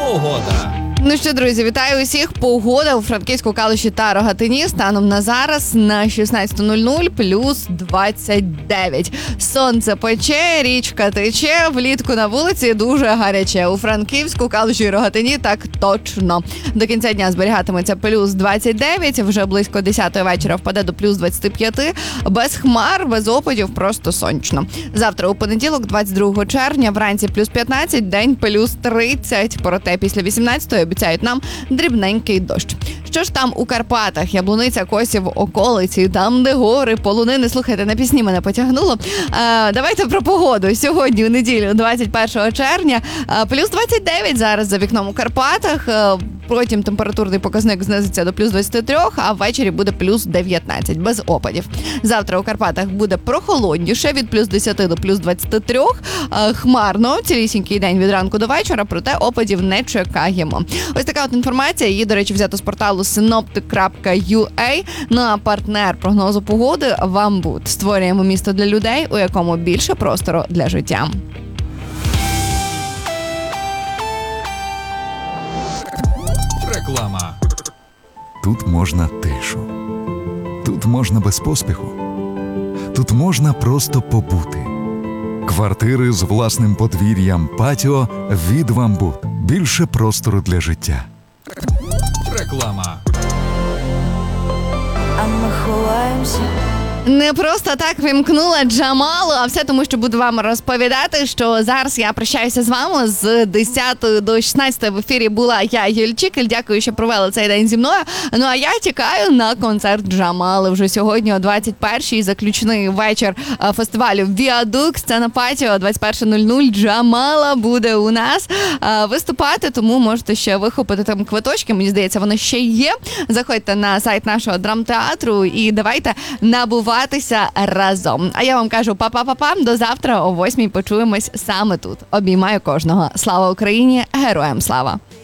Погода. Ну що, друзі, вітаю усіх. Погода у Франківську, Калуші та Рогатині станом на зараз на 16:00 плюс 29. Сонце пече, річка тече, влітку на вулиці дуже гаряче. У Франківську, Калуші і Рогатині так точно. До кінця дня зберігатиметься плюс 29, вже близько 10-ї вечора впаде до плюс 25. Без хмар, без опадів, просто сонячно. Завтра у понеділок, 22 червня, вранці плюс 15, день плюс 30. Проте після 18-ї обіцяють нам дрібненький дощ. Що ж там у Карпатах? Яблуниця, Косів, околиці, там, де гори, полонини. Слухайте, на пісні мене потягнуло. Давайте про погоду. Сьогодні, у неділю, 21 червня, плюс 29 зараз за вікном у Карпатах. Потім температурний показник знизиться до плюс 23, а ввечері буде плюс 19, без опадів. Завтра у Карпатах буде прохолодніше, від плюс 10 до плюс 23. Хмарно, цілісінький день від ранку до вечора, проте опадів не чекаємо. Ось така от інформація. Її, до речі, взято з порталу synoptic.ua. Ну а партнер прогнозу погоди «Вамбут». Створюємо місто для людей, у якому більше простору для життя. Реклама. Тут можна тишу. Тут можна без поспіху. Тут можна просто побути. Квартири з власним подвір'ям, патіо від «Вамбут». Більше простору для життя. Реклама. А ми ховаємося. Не просто так вимкнула Джамалу, а все тому, що буду вам розповідати, що зараз я прощаюся з вами. З 10 до 16 в ефірі була я, Юль Чікель. Дякую, що провели цей день зі мною. Ну а я тікаю на концерт Джамали вже сьогодні о 21-й. Заключний вечір фестивалю «Віадук», сцена патіо, 21:00. Джамала буде у нас виступати, тому можете ще вихопити там квиточки. Мені здається, вони ще є. Заходьте на сайт нашого драмтеатру і давайте набувати разом. А я вам кажу па-па-па-пам, до завтра о 8:00 почуємось саме тут. Обіймаю кожного. Слава Україні! Героям слава!